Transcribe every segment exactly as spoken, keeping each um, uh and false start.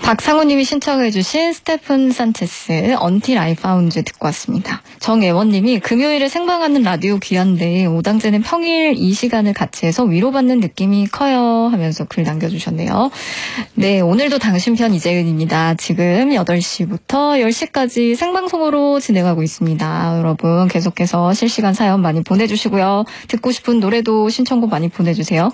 박상우님이 신청해주신 스테픈 산체스 Until I Found 듣고 왔습니다. 정애원님이 금요일에 생방하는 라디오 귀한데 오당제는 평일 이 시간을 같이 해서 위로받는 느낌이 커요 하면서 글 남겨주셨네요. 네, 오늘도 당신 편 이재은입니다. 지금 여덟 시부터 열 시까지 생방송으로 진행하고 있습니다. 여러분 계속해서 실시간 사연 많이 보내주시고요. 듣고 싶은 노래도 신청곡 많이 보내주세요.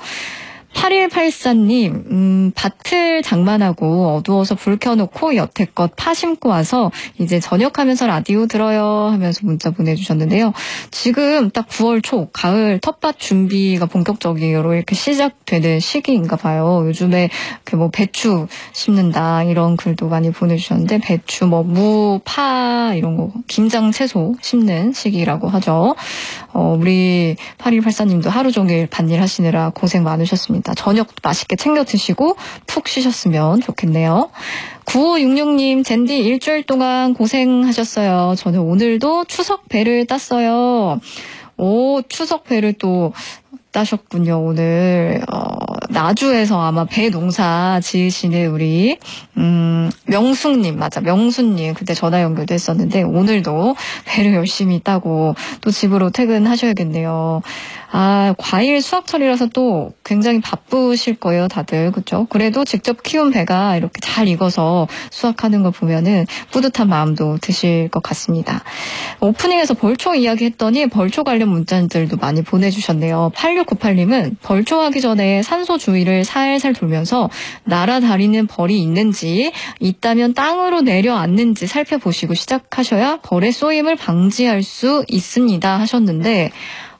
팔일팔사님, 음, 밭을 장만하고 어두워서 불 켜놓고 여태껏 파 심고 와서 이제 저녁하면서 라디오 들어요 하면서 문자 보내주셨는데요. 지금 딱 구월 초, 가을 텃밭 준비가 본격적으로 이렇게 시작되는 시기인가 봐요. 요즘에 그 뭐 배추 심는다 이런 글도 많이 보내주셨는데 배추, 뭐 무, 파 이런 거 김장 채소 심는 시기라고 하죠. 어, 우리 팔일팔사님도 하루 종일 밭일 하시느라 고생 많으셨습니다. 저녁 맛있게 챙겨 드시고 푹 쉬셨으면 좋겠네요. 구오육육님, 젠디 일주일 동안 고생하셨어요. 저는 오늘도 추석 배를 땄어요. 오, 추석 배를 또 따셨군요. 오늘 어, 나주에서 아마 배 농사 지으시는 우리 음, 명숙님, 맞아, 명수님 그때 전화 연결도 했었는데 오늘도 배를 열심히 따고 또 집으로 퇴근하셔야겠네요. 아, 과일 수확철이라서 또 굉장히 바쁘실 거예요, 다들. 그렇죠? 그래도 직접 키운 배가 이렇게 잘 익어서 수확하는 거 보면은 뿌듯한 마음도 드실 것 같습니다. 오프닝에서 벌초 이야기 했더니 벌초 관련 문자들도 많이 보내주셨네요. 팔육구팔님은 벌초하기 전에 산소 주위를 살살 돌면서 날아다니는 벌이 있는지, 있다면 땅으로 내려앉는지 살펴보시고 시작하셔야 벌의 쏘임을 방지할 수 있습니다 하셨는데,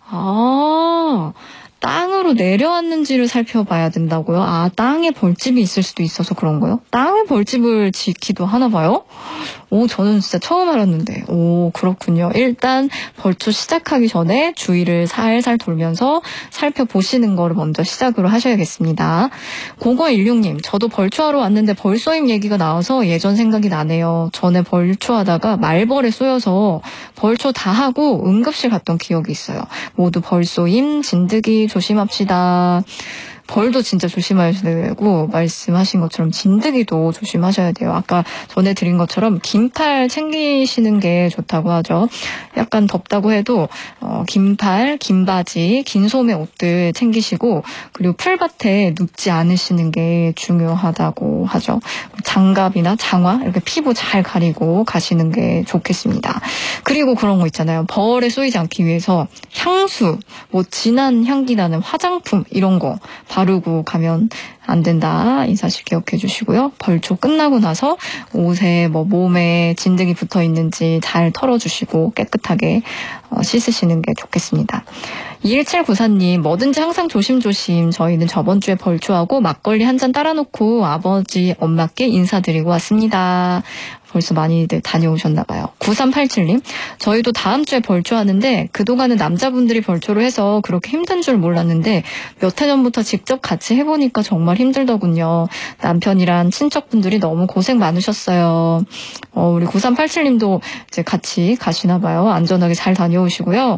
아, 땅으로 내려앉는지를 살펴봐야 된다고요? 아, 땅에 벌집이 있을 수도 있어서 그런 거요? 땅에 벌집을 짓기도 하나 봐요? 오, 저는 진짜 처음 알았는데. 오, 그렇군요. 일단 벌초 시작하기 전에 주위를 살살 돌면서 살펴보시는 거를 먼저 시작으로 하셔야겠습니다. 공오일육님, 저도 벌초하러 왔는데 벌쏘임 얘기가 나와서 예전 생각이 나네요. 전에 벌초하다가 말벌에 쏘여서 벌초 다 하고 응급실 갔던 기억이 있어요. 모두 벌쏘임, 진드기 조심합시다. 벌도 진짜 조심하셔야 되고 말씀하신 것처럼 진드기도 조심하셔야 돼요. 아까 전에 드린 것처럼 긴팔 챙기시는 게 좋다고 하죠. 약간 덥다고 해도 어, 긴팔, 긴 바지, 긴 소매 옷들 챙기시고 그리고 풀밭에 눕지 않으시는 게 중요하다고 하죠. 장갑이나 장화 이렇게 피부 잘 가리고 가시는 게 좋겠습니다. 그리고 그런 거 있잖아요. 벌에 쏘이지 않기 위해서 향수, 뭐 진한 향기 나는 화장품 이런 거 바르고 가면 안 된다. 이 사실 기억해 주시고요. 벌초 끝나고 나서 옷에 뭐 몸에 진드기 붙어 있는지 잘 털어주시고 깨끗하게 어, 씻으시는 게 좋겠습니다. 이일칠구사님, 뭐든지 항상 조심조심. 저희는 저번 주에 벌초하고 막걸리 한 잔 따라놓고 아버지, 엄마께 인사드리고 왔습니다. 벌써 많이들 다녀오셨나 봐요. 구삼팔칠님, 저희도 다음 주에 벌초하는데 그동안은 남자분들이 벌초를 해서 그렇게 힘든 줄 몰랐는데 몇 해 전부터 직접 같이 해보니까 정말 힘들더군요. 남편이랑 친척분들이 너무 고생 많으셨어요. 어, 우리 구삼팔칠님도 이제 같이 가시나 봐요. 안전하게 잘 다녀오시고요.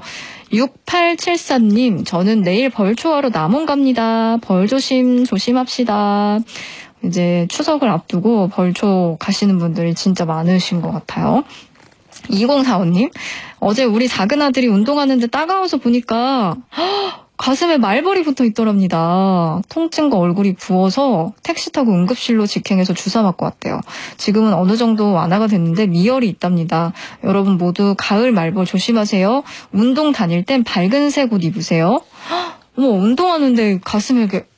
육팔칠사님, 저는 내일 벌초하러 남원 갑니다. 벌 조심 조심합시다. 이제 추석을 앞두고 벌초 가시는 분들이 진짜 많으신 것 같아요. 이공사오님, 어제 우리 작은 아들이 운동하는데 따가워서 보니까 허, 가슴에 말벌이 붙어 있더랍니다. 통증과 얼굴이 부어서 택시 타고 응급실로 직행해서 주사 맞고 왔대요. 지금은 어느 정도 완화가 됐는데 미열이 있답니다. 여러분 모두 가을 말벌 조심하세요. 운동 다닐 땐 밝은색 옷 입으세요. 어머, 운동하는데 가슴에 이렇게